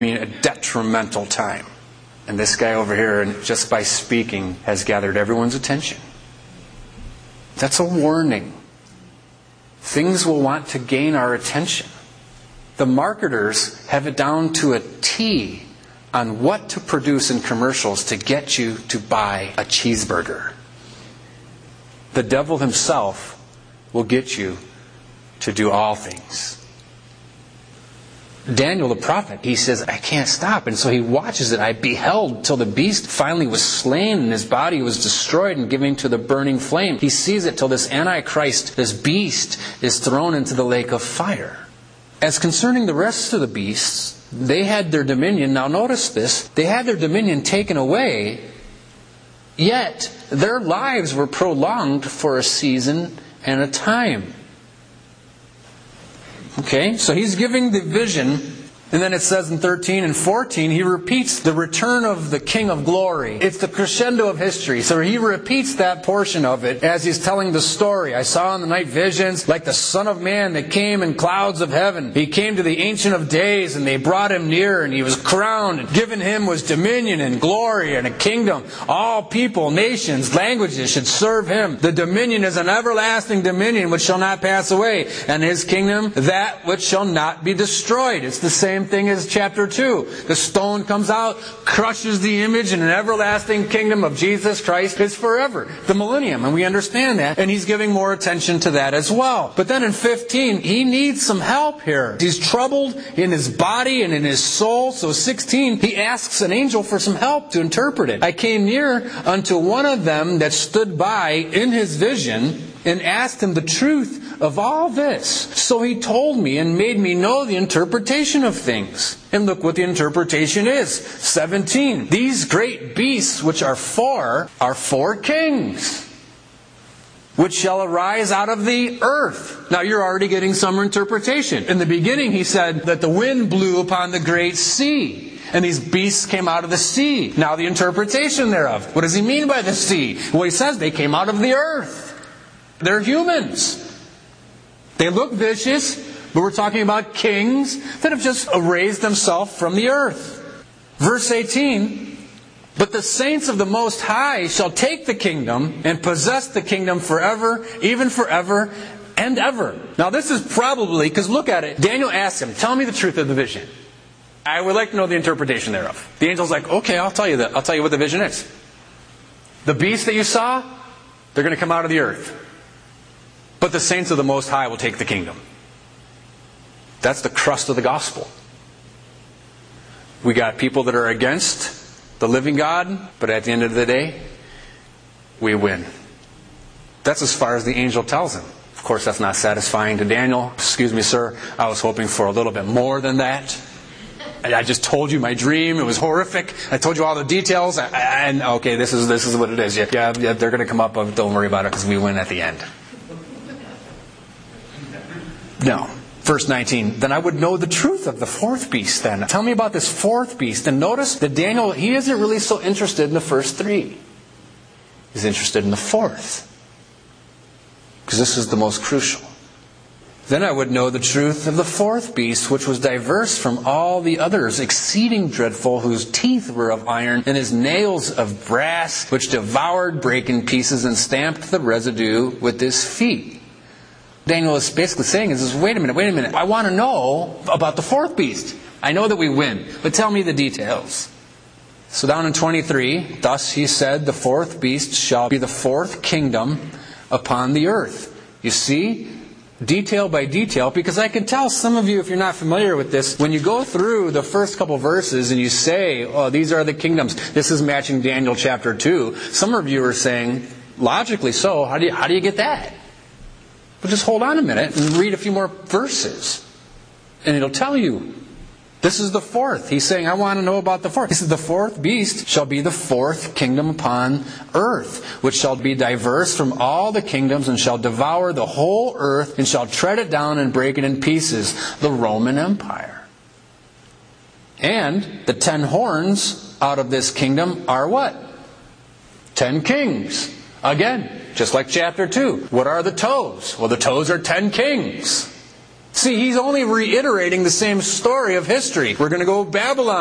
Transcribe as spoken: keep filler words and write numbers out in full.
I mean, a detrimental time. And this guy over here, just by speaking, has gathered everyone's attention. That's a warning. Things will want to gain our attention. The marketers have it down to a T on what to produce in commercials to get you to buy a cheeseburger. The devil himself will get you to do all things. Daniel the prophet, he says, I can't stop. And so he watches it. I beheld till the beast finally was slain and his body was destroyed and given to the burning flame. He sees it till this Antichrist, this beast, is thrown into the lake of fire. As concerning the rest of the beasts, they had their dominion. Now notice this. They had their dominion taken away, yet their lives were prolonged for a season and a time. Okay, so he's giving the vision, and then it says in thirteen and fourteen, he repeats the return of the King of Glory. It's the crescendo of history. So he repeats that portion of it as he's telling the story. I saw in the night visions like the Son of Man that came in clouds of heaven. He came to the Ancient of Days, and they brought him near, and he was crowned, and given him was dominion and glory and a kingdom. All people, nations, languages should serve him. The dominion is an everlasting dominion which shall not pass away, and his kingdom that which shall not be destroyed. It's the same thing as chapter two. The stone comes out, crushes the image, and an everlasting kingdom of Jesus Christ is forever. The millennium, and we understand that. And he's giving more attention to that as well. But then in fifteen, he needs some help here. He's troubled in his body and in his soul. So sixteen, he asks an angel for some help to interpret it. I came near unto one of them that stood by in his vision, and asked him the truth of all this. So he told me and made me know the interpretation of things. And look what the interpretation is. seventeen. These great beasts which are four are four kings, which shall arise out of the earth. Now you're already getting some interpretation. In the beginning he said that the wind blew upon the great sea, and these beasts came out of the sea. Now the interpretation thereof. What does he mean by the sea? Well, he says they came out of the earth. They're humans. They look vicious, but we're talking about kings that have just raised themselves from the earth. Verse eighteen, but the saints of the Most High shall take the kingdom and possess the kingdom forever, even forever and ever. Now this is probably, because look at it, Daniel asks him, tell me the truth of the vision. I would like to know the interpretation thereof. The angel's like, okay, I'll tell you that. I'll tell you what the vision is. The beast that you saw, they're going to come out of the earth. But the saints of the Most High will take the kingdom. That's the crust of the gospel. We got people that are against the living God, but at the end of the day, we win. That's as far as the angel tells him. Of course, that's not satisfying to Daniel. Excuse me, sir, I was hoping for a little bit more than that. I just told you my dream. It was horrific. I told you all the details. And okay, this is this is what it is. Yeah, yeah, yeah they're going to come up, but don't worry about it because we win at the end. No. Verse nineteen, then I would know the truth of the fourth beast then. Tell me about this fourth beast. And notice that Daniel, he isn't really so interested in the first three. He's interested in the fourth. Because this is the most crucial. Then I would know the truth of the fourth beast, which was diverse from all the others, exceeding dreadful, whose teeth were of iron, and his nails of brass, which devoured, brake in pieces, and stamped the residue with his feet. Daniel is basically saying is, wait a minute, wait a minute. I want to know about the fourth beast. I know that we win, but tell me the details. So down in twenty-three, thus he said, the fourth beast shall be the fourth kingdom upon the earth. You see, detail by detail, because I can tell some of you, if you're not familiar with this, when you go through the first couple verses and you say, oh, these are the kingdoms, this is matching Daniel chapter two, some of you are saying, logically so, how do you, how do you get that? But just hold on a minute and read a few more verses. And it'll tell you. This is the fourth. He's saying, I want to know about the fourth. He says, the fourth beast shall be the fourth kingdom upon earth, which shall be diverse from all the kingdoms, and shall devour the whole earth, and shall tread it down and break it in pieces, the Roman Empire. And the ten horns out of this kingdom are what? Ten kings. Again, just like chapter two. What are the toes? Well, the toes are ten kings. See, he's only reiterating the same story of history. We're going to go Babylon.